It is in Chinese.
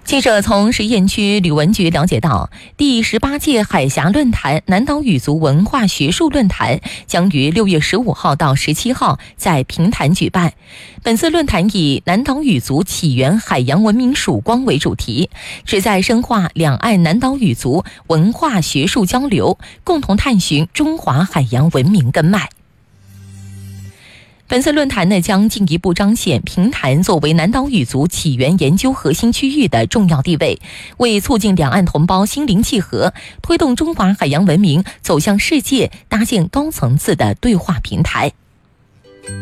记者从十堰区旅文局了解到，第18届海峡论坛南岛语族文化学术论坛将于6月15号到17号在平潭举办。本次论坛以南岛语族起源海洋文明曙光为主题，旨在深化两岸南岛语族文化学术交流，共同探寻中华海洋文明根脉。本次论坛将进一步彰显平潭作为南岛语族起源研究核心区域的重要地位，为促进两岸同胞心灵契合，推动中华海洋文明走向世界搭建高层次的对话平台。